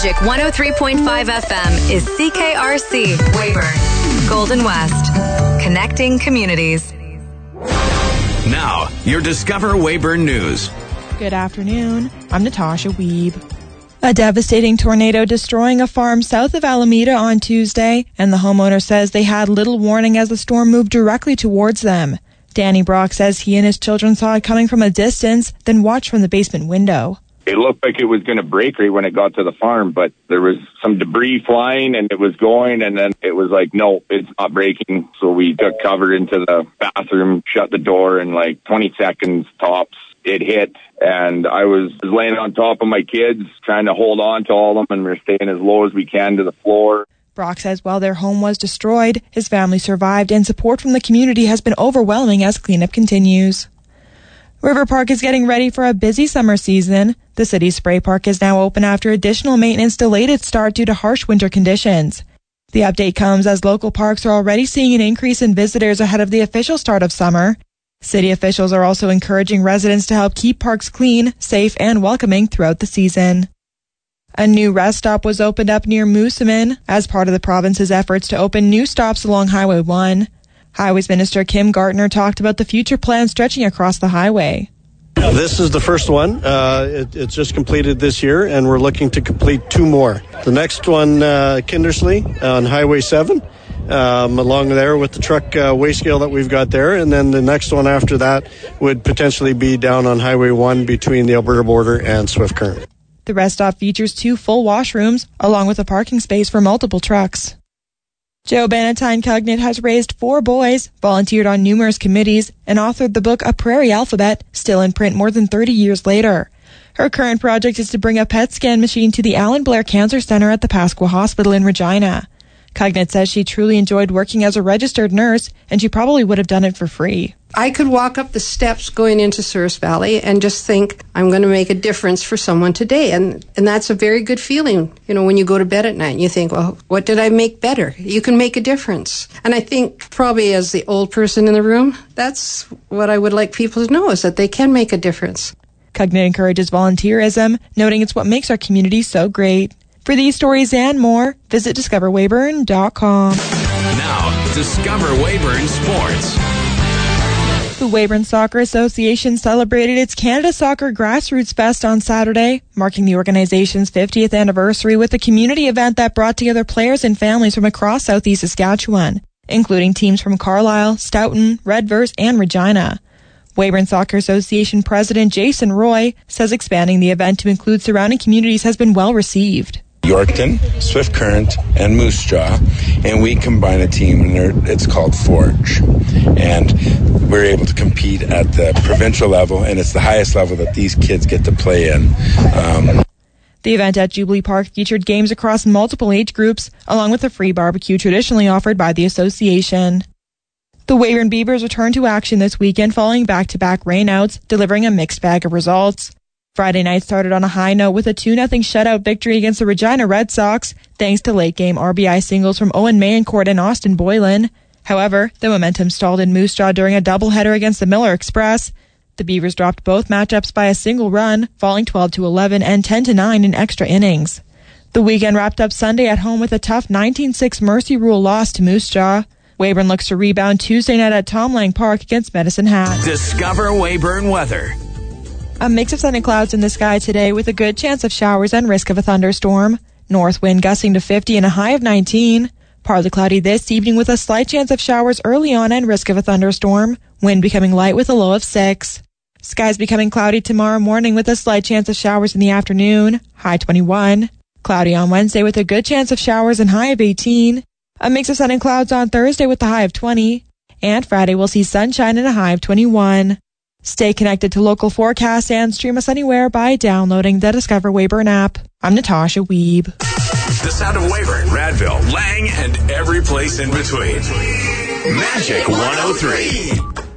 Magic 103.5 FM is CKRC, Weyburn, Golden West, connecting communities. Now, your Discover Weyburn News. Good afternoon. I'm Natasha Wiebe. A devastating tornado destroying a farm south of Alameda on Tuesday, and the homeowner says they had little warning as the storm moved directly towards them. Danny Brock says he and his children saw it coming from a distance, then watched from the basement window. It looked like it was going to break right when it got to the farm, but there was some debris flying and it was going, and then it was like, no, it's not breaking. So we took cover into the bathroom, shut the door, and like 20 seconds tops, it hit. And I was laying on top of my kids, trying to hold on to all of them, and we're staying as low as we can to the floor. Brock says while their home was destroyed, his family survived, and support from the community has been overwhelming as cleanup continues. River Park is getting ready for a busy summer season. The city's spray park is now open after additional maintenance delayed its start due to harsh winter conditions. The update comes as local parks are already seeing an increase in visitors ahead of the official start of summer. City officials are also encouraging residents to help keep parks clean, safe, and welcoming throughout the season. A new rest stop was opened up near Moosomin as part of the province's efforts to open new stops along Highway 1. Highways Minister Kim Gartner talked about the future plans stretching across the highway. This is the first one. It's just completed this year, and we're looking to complete 2 more. The next one, Kindersley on Highway 7, along there with the truck weigh scale that we've got there. And then the next one after that would potentially be down on Highway 1 between the Alberta border and Swift Current. The rest stop features 2 full washrooms, along with a parking space for multiple trucks. Jo Bannatyne-Cugnet has raised 4 boys, volunteered on numerous committees, and authored the book A Prairie Alphabet, still in print more than 30 years later. Her current project is to bring a PET scan machine to the Alan Blair Cancer Centre at the Pasqua Hospital in Regina. Cugnet says she truly enjoyed working as a registered nurse, and she probably would have done it for free. I could walk up the steps going into Souris Valley and just think, I'm going to make a difference for someone today. And that's a very good feeling, when you go to bed at night and you think, well, what did I make better? You can make a difference. And I think probably as the old person in the room, that's what I would like people to know, is that they can make a difference. Cugnet encourages volunteerism, noting it's what makes our community so great. For these stories and more, visit discoverweyburn.com. Now, Discover Weyburn Sports. The Weyburn Soccer Association celebrated its Canada Soccer Grassroots Fest on Saturday, marking the organization's 50th anniversary with a community event that brought together players and families from across southeast Saskatchewan, including teams from Carlisle, Stoughton, Redverse, and Regina. Weyburn Soccer Association President Jason Roy says expanding the event to include surrounding communities has been well received. Yorkton, Swift Current, and Moose Jaw, and we combine a team, and it's called Forge. And we're able to compete at the provincial level, and it's the highest level that these kids get to play in. The event at Jubilee Park featured games across multiple age groups, along with a free barbecue traditionally offered by the association. The Weyburn Beavers returned to action this weekend following back-to-back rainouts, delivering a mixed bag of results. Friday night started on a high note with a 2-0 shutout victory against the Regina Red Sox, thanks to late-game RBI singles from Owen Mayencourt and Austin Boylan. However, the momentum stalled in Moose Jaw during a doubleheader against the Miller Express. The Beavers dropped both matchups by a single run, falling 12-11 and 10-9 in extra innings. The weekend wrapped up Sunday at home with a tough 19-6 Mercy Rule loss to Moose Jaw. Weyburn looks to rebound Tuesday night at Tom Lang Park against Medicine Hat. Discover Weyburn weather. A mix of sun and clouds in the sky today with a good chance of showers and risk of a thunderstorm. North wind gusting to 50 and a high of 19. Partly cloudy this evening with a slight chance of showers early on and risk of a thunderstorm. Wind becoming light with a low of 6. Skies becoming cloudy tomorrow morning with a slight chance of showers in the afternoon. High 21. Cloudy on Wednesday with a good chance of showers and high of 18. A mix of sun and clouds on Thursday with a high of 20. And Friday we'll see sunshine and a high of 21. Stay connected to local forecasts and stream us anywhere by downloading the Discover Weyburn app. I'm Natasha Wiebe. The sound of Weyburn, Radville, Lang, and every place in between. Magic 103.